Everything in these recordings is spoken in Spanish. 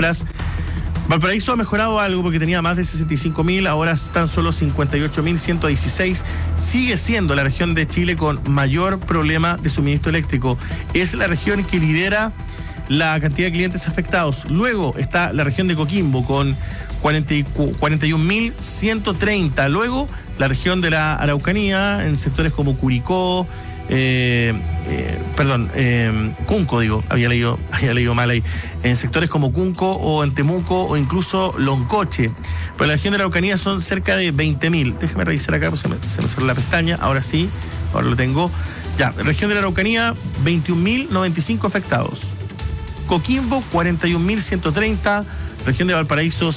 cifras. Valparaíso ha mejorado algo porque tenía más de 65.000, ahora están solo 58.116. Sigue siendo la región de Chile con mayor problema de suministro eléctrico. Es la región que lidera la cantidad de clientes afectados. Luego está la región de Coquimbo con 41.130. Luego la región de la Araucanía en sectores como Curicó, Cunco, había leído mal ahí, en sectores como Cunco o en Temuco o incluso Loncoche. Pero la región de la Araucanía son cerca de 20.000. Déjame revisar acá, pues se me cerró la pestaña. Ahora sí, ahora lo tengo. Ya, región de la Araucanía, 21.095 afectados. Coquimbo, 41.130. Región de Valparaíso,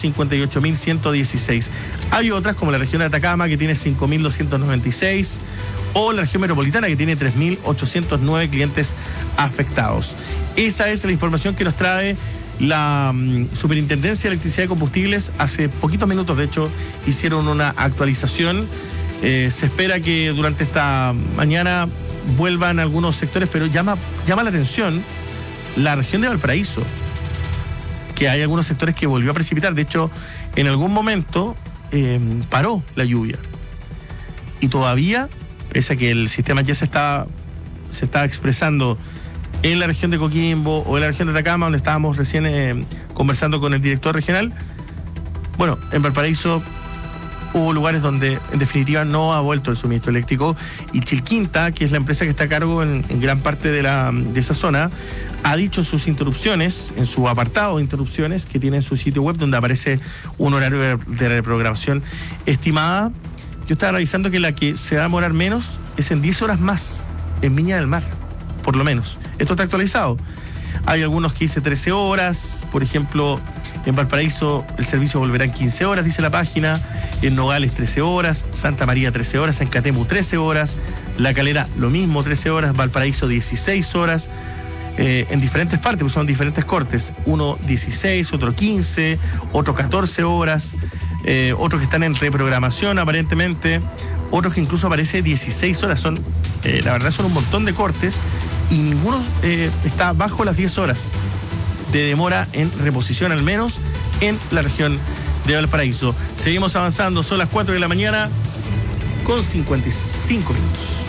58.116. Hay otras como la región de Atacama, que tiene 5.296. O la región metropolitana, que tiene 3.809 clientes afectados. Esa es la información que nos trae la Superintendencia de Electricidad y Combustibles. Hace poquitos minutos, de hecho, hicieron una actualización. Se espera que durante esta mañana vuelvan algunos sectores, pero llama la atención la región de Valparaíso, que hay algunos sectores que volvió a precipitar. De hecho, en algún momento paró la lluvia. Y todavía, pese a que el sistema ya se está expresando en la región de Coquimbo o en la región de Atacama, donde estábamos recién conversando con el director regional, bueno, en Valparaíso hubo lugares donde en definitiva no ha vuelto el suministro eléctrico, y Chilquinta, que es la empresa que está a cargo en gran parte de esa zona, ha dicho sus interrupciones, en su apartado de interrupciones que tiene en su sitio web, donde aparece un horario de reprogramación estimada. Yo estaba revisando que la que se va a demorar menos es en 10 horas más, en Viña del Mar, por lo menos. Esto está actualizado. Hay algunos que dice 13 horas, por ejemplo, en Valparaíso el servicio volverá en 15 horas, dice la página. En Nogales 13 horas, Santa María 13 horas, en Catemu 13 horas, La Calera lo mismo, 13 horas, Valparaíso 16 horas, en diferentes partes, pues son diferentes cortes. Uno 16, otro 15, otro 14 horas, otros que están en reprogramación aparentemente, otros que incluso aparece 16 horas. Son, la verdad son un montón de cortes y ninguno está bajo las 10 horas de demora en reposición, al menos en la región de Valparaíso. Seguimos avanzando, son las 4 de la mañana con 55 minutos.